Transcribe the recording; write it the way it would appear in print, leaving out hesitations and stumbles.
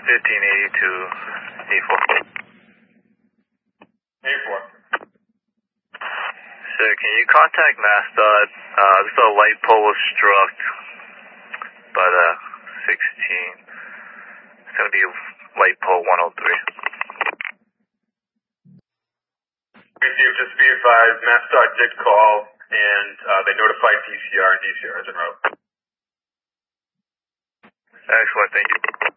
1580 to A4. A4. Sir, can you contact MassDOT? This light pole was struck by the 16. It's going to be light pole 103. Received, just be advised, MassDOT did call, and they notified DCR, and DCR is en route. Excellent, thank you.